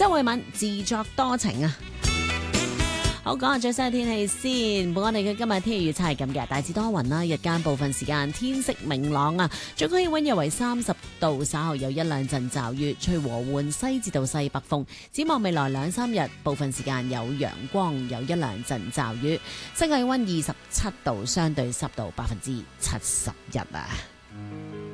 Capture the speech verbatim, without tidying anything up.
周慧敏自作多情啊！好，講下最新嘅天氣先。本我哋嘅今日天氣預測係咁嘅，大致多雲啦，日間部分時間天色明朗啊，最高氣溫約為三十度，稍後有一兩陣驟雨，吹和緩西至到西北風。展望未來兩三日，部分時間有陽光，有一兩陣驟雨。室氣溫二十七度，相對濕度百分之七十一啊。